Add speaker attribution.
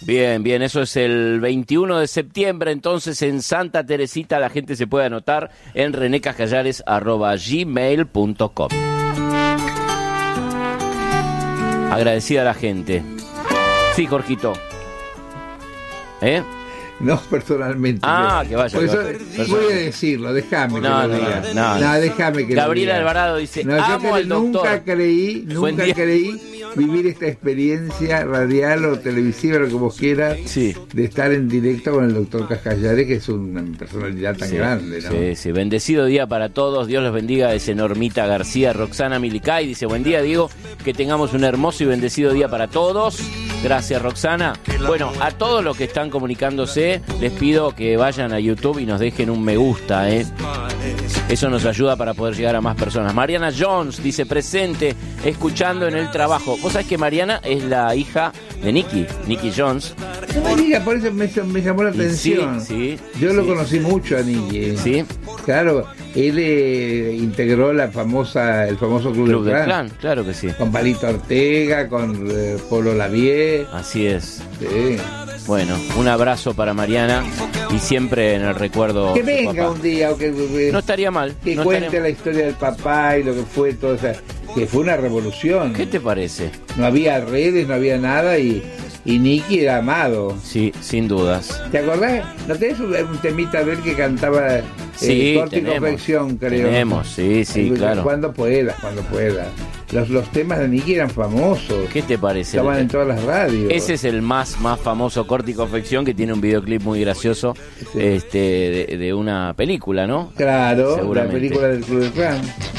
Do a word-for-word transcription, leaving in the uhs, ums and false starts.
Speaker 1: Bien, bien, eso es el veintiuno de septiembre, entonces en Santa Teresita la gente se puede anotar en renecascallares arroba gmail punto com. Agradecida a la gente. Sí, Jorgito. ¿Eh?
Speaker 2: No personalmente.
Speaker 1: Ah, que vaya.
Speaker 2: Por eso
Speaker 1: que vaya.
Speaker 2: voy a decirlo, déjame
Speaker 1: No,
Speaker 2: que
Speaker 1: no,
Speaker 2: lo diga.
Speaker 1: no, no.
Speaker 2: No, déjame que
Speaker 1: Gabriela
Speaker 2: lo diga.
Speaker 1: Alvarado dice,
Speaker 2: No, yo
Speaker 1: amo
Speaker 2: cre-
Speaker 1: al doctor.
Speaker 2: nunca creí,
Speaker 1: Buen
Speaker 2: nunca
Speaker 1: día.
Speaker 2: creí vivir esta experiencia radial o televisiva, lo que vos quieras,
Speaker 1: Sí.
Speaker 2: de estar en directo con el doctor Cascallares, que es una personalidad tan
Speaker 1: Sí,
Speaker 2: grande, ¿no?
Speaker 1: Sí, sí, bendecido día para todos, Dios los bendiga, es Normita García. Roxana Milicay dice, buen día Diego, que tengamos un hermoso y bendecido día para todos. Gracias Roxana. Bueno, a todos los que están comunicándose, les pido que vayan a YouTube y nos dejen un me gusta, ¿eh? Eso nos ayuda para poder llegar a más personas. Mariana Jones dice, presente, escuchando en el trabajo. Vos sabés que Mariana es la hija de Nicky, Nicky Jones.
Speaker 2: No me digas, por eso me, me llamó la
Speaker 1: Y
Speaker 2: atención.
Speaker 1: sí, sí,
Speaker 2: Yo lo
Speaker 1: sí.
Speaker 2: conocí mucho a Nicky.
Speaker 1: Sí.
Speaker 2: Claro, él eh, integró la famosa, el famoso Club,
Speaker 1: Club
Speaker 2: del
Speaker 1: del
Speaker 2: Clan.
Speaker 1: Clan, claro que sí.
Speaker 2: Con Palito Ortega, con eh, Polo Lavie.
Speaker 1: Así es.
Speaker 2: Sí.
Speaker 1: Bueno, un abrazo para Mariana y siempre en el recuerdo.
Speaker 2: Que
Speaker 1: su
Speaker 2: venga
Speaker 1: papá.
Speaker 2: un día, o que, eh,
Speaker 1: No estaría mal.
Speaker 2: que
Speaker 1: no
Speaker 2: cuente
Speaker 1: estaría-
Speaker 2: la historia del papá y lo que fue todo, o sea, que fue una revolución.
Speaker 1: ¿Qué te parece?
Speaker 2: No había redes, no había nada y, y Nicky era amado.
Speaker 1: Sí, sin dudas.
Speaker 2: ¿Te acordás? ¿No tenés un, un temita de él que cantaba eh,
Speaker 1: Sí,
Speaker 2: corte y
Speaker 1: tenemos,
Speaker 2: confección, creo?
Speaker 1: tenemos, sí, sí,
Speaker 2: Eh,
Speaker 1: claro.
Speaker 2: Cuando puedas, cuando puedas. Los, los temas de Nicky eran famosos.
Speaker 1: ¿Qué te parece?
Speaker 2: Estaban en todas las radios.
Speaker 1: Ese es el más, más famoso corte y confección, que tiene un videoclip muy gracioso,
Speaker 2: Sí.
Speaker 1: este, de, de una película, ¿no?
Speaker 2: Claro, la
Speaker 1: Seguramente.
Speaker 2: película del Club del Clan.